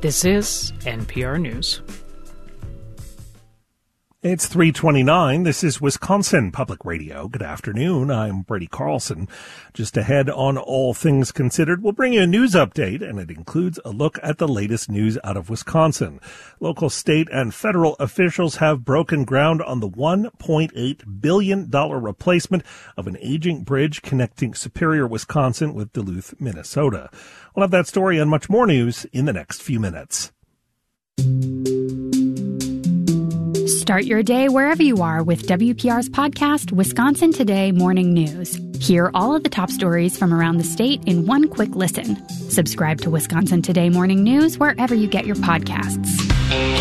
This is NPR News. It's 3:29. This is Wisconsin Public Radio. Good afternoon. I'm Brady Carlson. Just ahead on All Things Considered, we'll bring you a news update, and it includes a look at the latest news out of Wisconsin. Local, state, and federal officials have broken ground on the $1.8 billion replacement of an aging bridge connecting Superior, Wisconsin with Duluth, Minnesota. We'll have that story and much more news in the next few minutes. Start your day wherever you are with WPR's podcast, Wisconsin Today Morning News. Hear all of the top stories from around the state in one quick listen. Subscribe to Wisconsin Today Morning News wherever you get your podcasts.